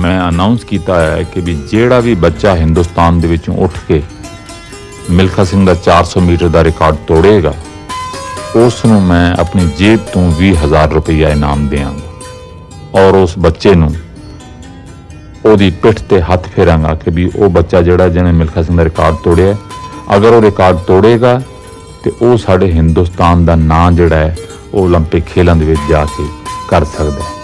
मैं अनाउंस किया है कि भी ਜਿਹੜਾ भी बच्चा हिंदुस्तान ਦੇ ਵਿੱਚੋਂ ਉੱਠ ਕੇ मिल्खा सिंह ਦਾ 400 मीटर ਦਾ ਰਿਕਾਰਡ ਤੋੜੇਗਾ ਉਸ ਨੂੰ ਮੈਂ ਆਪਣੀ ਜੇਬ ਤੋਂ 20,000 ਰੁਪਇਆ ਇਨਾਮ ਦੇਵਾਂਗਾ ਔਰ ਉਸ ਬੱਚੇ ਨੂੰ ਉਹਦੀ ਪਿੱਠ ਤੇ ਹੱਥ ਫੇਰਾਂਗਾ ਕਿ ਵੀ ਉਹ ਬੱਚਾ ਜਿਹੜਾ ਜਿਹਨੇ ਮਿਲਖਾ ਸਿੰਘ ਦਾ ਰਿਕਾਰਡ ਤੋੜਿਆ ਅਗਰ ਉਹ ਰਿਕਾਰਡ ਤੋੜੇਗਾ ਤੇ ਉਹ ਸਾਡੇ ਹਿੰਦੁਸਤਾਨ ਦਾ ਨਾਂ ਜਿਹੜਾ ਹੈ ਉਹ 올림픽 ਖੇਲਾਂ ਦੇ ਵਿੱਚ ਜਾ ਕੇ ਕਰ ਸਕਦਾ ਹੈ।